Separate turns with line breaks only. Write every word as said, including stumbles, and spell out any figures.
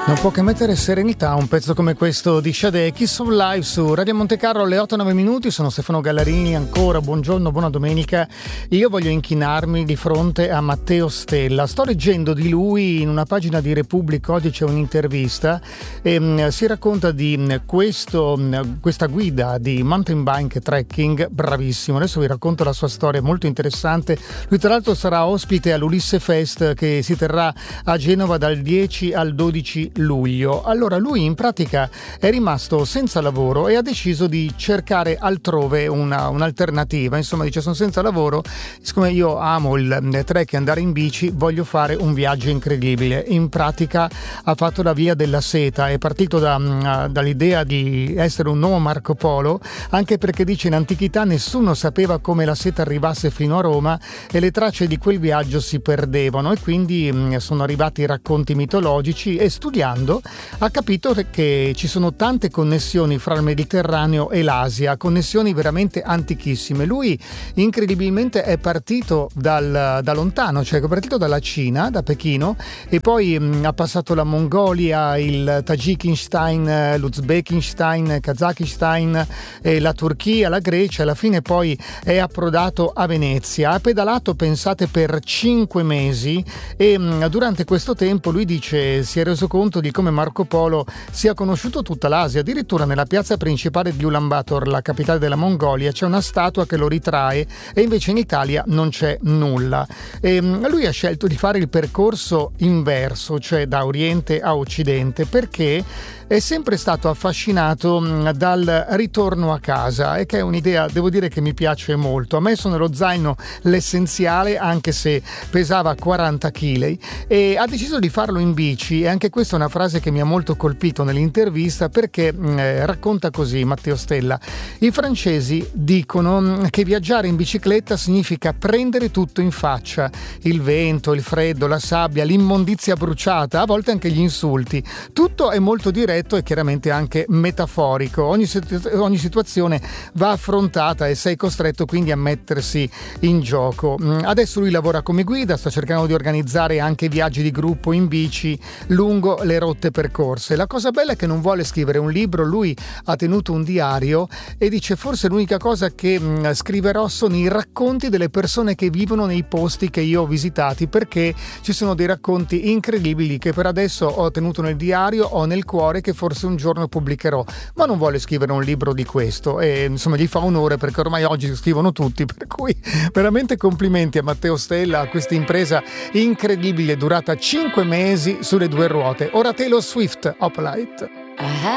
Non può che mettere serenità un pezzo come questo di Sade, Kiss of Life su Radio Monte Carlo alle otto e nove minuti. Sono Stefano Gallarini, ancora buongiorno, buona domenica. Io voglio inchinarmi di fronte a Matteo Stella. Sto leggendo di lui in una pagina di Repubblica, oggi c'è un'intervista e mh, si racconta di mh, questo, mh, questa guida di mountain bike trekking, bravissimo. Adesso vi racconto la sua storia, molto interessante. Lui tra l'altro sarà ospite all'Ulisse Fest che si terrà a Genova dal dieci al dodici luglio. Allora lui in pratica è rimasto senza lavoro e ha deciso di cercare altrove una, un'alternativa. Insomma, dice: sono senza lavoro, siccome io amo il trek e andare in bici, voglio fare un viaggio incredibile. In pratica ha fatto la via della seta, è partito da, dall'idea di essere un nuovo Marco Polo, anche perché dice in antichità nessuno sapeva come la seta arrivasse fino a Roma e le tracce di quel viaggio si perdevano, e quindi mh, sono arrivati i racconti mitologici, e studiando ha capito che ci sono tante connessioni fra il Mediterraneo e l'Asia, connessioni veramente antichissime. Lui incredibilmente è partito dal, da lontano, cioè è partito dalla Cina, da Pechino, e poi mh, ha passato la Mongolia, il Tagikistan, l'Uzbekistan, Kazakistan, eh, la Turchia, la Grecia. Alla fine poi è approdato a Venezia. Ha pedalato, pensate, per cinque mesi, e mh, durante questo tempo lui dice si è reso conto di come Marco Polo sia conosciuto tutta l'Asia. Addirittura nella piazza principale di Ulaanbaatar, la capitale della Mongolia, c'è una statua che lo ritrae, e invece in Italia non c'è nulla. E lui ha scelto di fare il percorso inverso, cioè da Oriente a Occidente, perché è sempre stato affascinato dal ritorno a casa, e che è un'idea, devo dire, che mi piace molto. Ha messo nello zaino l'essenziale, anche se pesava quaranta chili, e ha deciso di farlo in bici. E anche questa è una frase che mi ha molto colpito nell'intervista, perché eh, racconta così Matteo Stella: i francesi dicono che viaggiare in bicicletta significa prendere tutto in faccia, il vento, il freddo, la sabbia, l'immondizia bruciata, a volte anche gli insulti. Tutto è molto diretto e chiaramente anche metaforico. Ogni, situ- ogni situazione va affrontata e sei costretto quindi a mettersi in gioco. Adesso lui lavora come guida, sta cercando di organizzare anche viaggi di gruppo in bici lungo le rotte percorse. La cosa bella è che non vuole scrivere un libro, lui ha tenuto un diario e dice: forse l'unica cosa che mh, scriverò sono i racconti delle persone che vivono nei posti che io ho visitati, perché ci sono dei racconti incredibili che per adesso ho tenuto nel diario, ho nel cuore, che forse un giorno pubblicherò. Ma non vuole scrivere un libro di questo, e insomma gli fa onore, perché ormai oggi scrivono tutti, per cui veramente complimenti a Matteo Stella, a questa impresa incredibile durata cinque mesi sulle due ruote. Ora Taylor Swift, Hoplite.